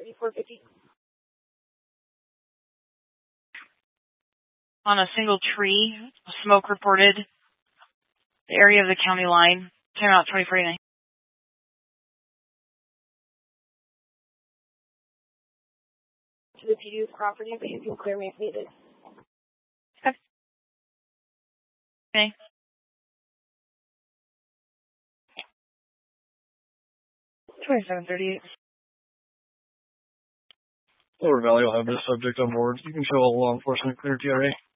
3450. On a single tree, smoke reported. The area of the county line. Time out 2049. To the PD property, but you can clear me if needed. Okay. 2738. Lower Valley will have this subject on board. You can show all law enforcement clear TRA.